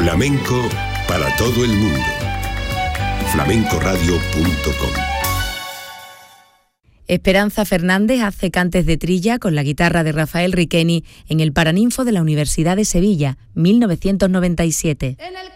Flamenco para todo el mundo. flamencoradio.com. Esperanza Fernández hace cantes de trilla con la guitarra de Rafael Riqueni en el Paraninfo de la Universidad de Sevilla, 1997.